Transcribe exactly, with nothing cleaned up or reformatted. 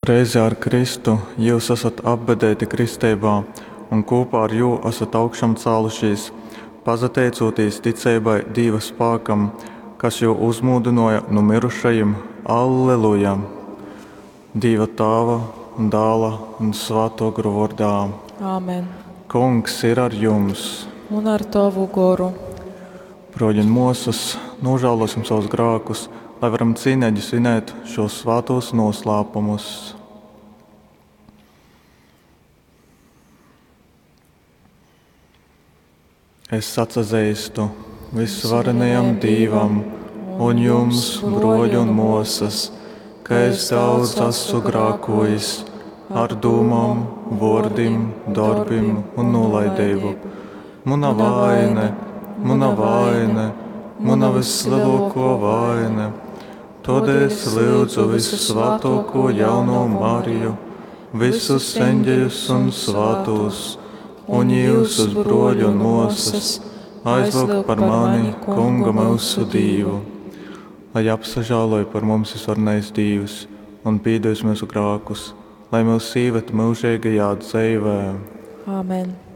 Reizi ar Kristu jūs esat apbedēti kristībā, un kopā ar jū esat augšām cēlušies, pateicoties ticībai Dieva spēkam, kas jū uzmūdināja no mirušajiem. Alleluja! Dieva Tēva, Dēla un Svētā gara vārdā. Āmen. Kungs ir ar jums! Un ar tavu goru. Broļi un mūsas, nožēlosim savus grēkus, lai varam cīnīgi svinēt šos svētos noslēpumus. Es atzīstu visvarenajam Dievam un jums, broļi un mūsas, ka es daudz esmu grēkojis ar domām, vārdiem, darbiem un nolaidību. Mana vaina, mana vaina, mana vislielākā vaina. Tad es lūdzu visu svētāko jauno Mariju, visus eņģeļus un svētos, un jūsus broļi un mūsas, aizlūg par mani, Kunga mūsu Dievu, lai apsažāloja par mums visvarenais Dievs un pīdos mūsu grēkus, lai mūs īvet mūžīgajā dzīvē. Āmen.